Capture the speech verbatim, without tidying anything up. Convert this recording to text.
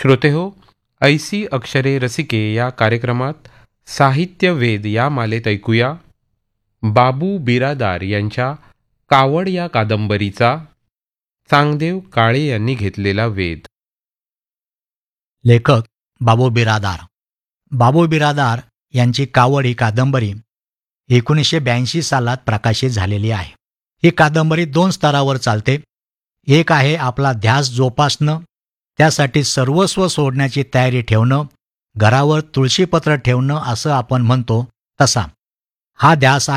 श्रोतेहो, ऐसी अक्षरे रसिके या कार्यक्रमात साहित्य वेद या मालेत ऐकूया बाबू बिरादार यांच्या कावड या कादंबरीचा चांगदेव काळे यांनी घेतलेला वेध. लेखक बाबू बिरादार. बाबू बिरादार यांची कावड ही कादंबरी एकोणीसशे ब्याऐंशी सालात प्रकाशित झालेली आहे. ही कादंबरी दोन स्तरावर चालते. एक आहे आपला ध्यास जोपासणं, त्यासाठी सर्वस्व सोडण्याची तयारी ठेवणं, घरावर तुळशीपत्र ठेवणं असं आपण म्हणतो तसा. हा ध्यास